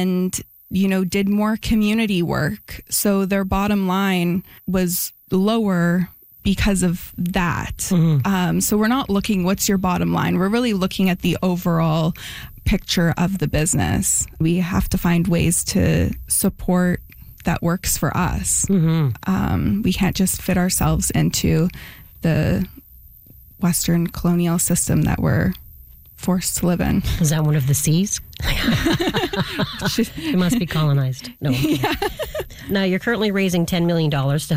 and, did more community work. So their bottom line was lower because of that. So we're not looking, what's your bottom line? We're really looking at the overall picture of the business. We have to find ways to support that works for us. We can't just fit ourselves into the Western colonial system that we're forced to live in. Is that one of the C's? It must be colonized. No. Yeah. Now, you're currently raising $10 million to